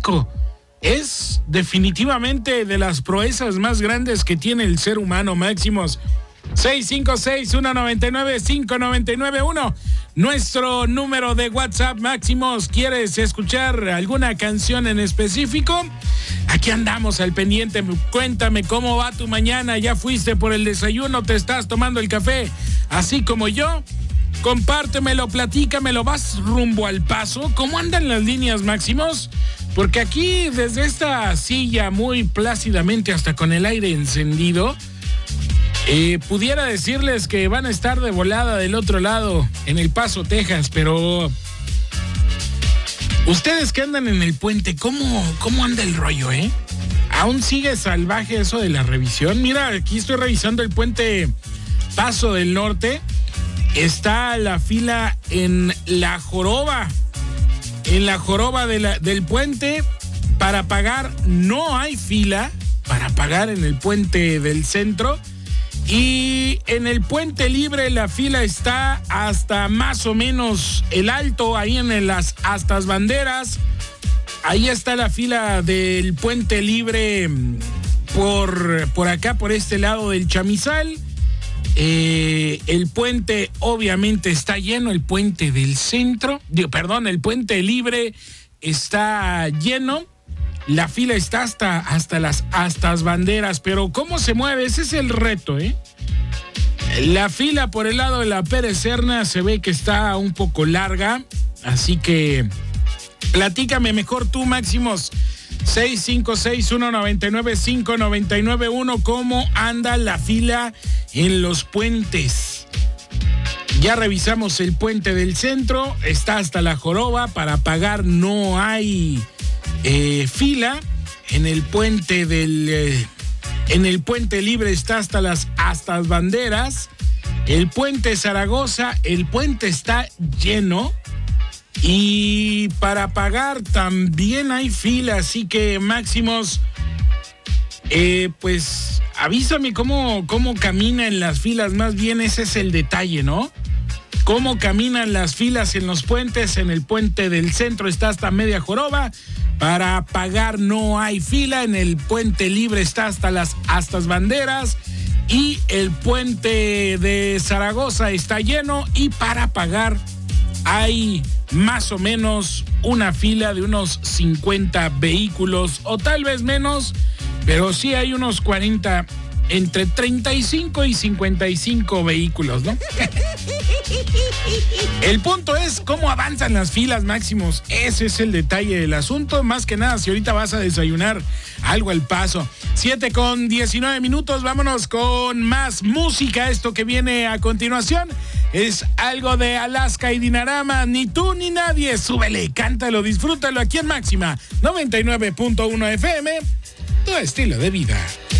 físico. Es definitivamente de las proezas más grandes que tiene el ser humano, Máximos. 656-199-5991. Nuestro número de WhatsApp, Máximos. ¿Quieres escuchar alguna canción en específico? Aquí andamos al pendiente. Cuéntame cómo va tu mañana. ¿Ya fuiste por el desayuno? ¿Te estás tomando el café así como yo? Compártemelo, platícamelo. ¿Vas rumbo al Paso? ¿Cómo andan las líneas, Máximos? Porque aquí, desde esta silla, muy plácidamente, hasta con el aire encendido, pudiera decirles que van a estar de volada del otro lado, en El Paso, Texas, pero ustedes que andan en el puente, ¿cómo anda el rollo, ¿Aún sigue salvaje eso de la revisión? Mira, aquí estoy revisando el puente Paso del Norte. Está la fila en la joroba. En la joroba del puente. Para pagar no hay fila. Para pagar en el puente del centro. Y en el puente libre la fila está hasta más o menos el Alto, ahí en las Astas Banderas. Ahí está la fila del puente libre por acá, por este lado del Chamizal. El puente obviamente está lleno, el puente del centro, el puente libre está lleno. La fila está hasta las Astas Banderas, pero ¿cómo se mueve? Ese es el reto, La fila por el lado de la Pérez Serna se ve que está un poco larga, así que platícame mejor tú, Máximos. 656-199-5991, ¿cómo anda la fila en los puentes? Ya revisamos el puente del centro, está hasta la joroba, para pagar no hay fila. En el puente en el puente libre está hasta las Astas Banderas. El puente Zaragoza, el puente está lleno. Y para pagar también hay fila, así que Máximos, pues avísame cómo caminan las filas, más bien ese es el detalle, ¿no? Cómo caminan las filas en los puentes. En el puente del centro está hasta media joroba, para pagar no hay fila. En el puente libre está hasta las Astas Banderas y el puente de Zaragoza está lleno, y para pagar hay más o menos una fila de unos 50 vehículos, o tal vez menos, pero sí hay unos 40, entre 35 y 55 vehículos, ¿no? El punto es cómo avanzan las filas, Máximos. Ese es el detalle del asunto. Más que nada, si ahorita vas a desayunar algo al Paso. 7:19, vámonos con más música. Esto que viene a continuación es algo de Alaska y Dinarama. Ni tú ni nadie. Súbele, cántalo, disfrútalo aquí en Máxima 99.1 FM. Tu estilo de vida.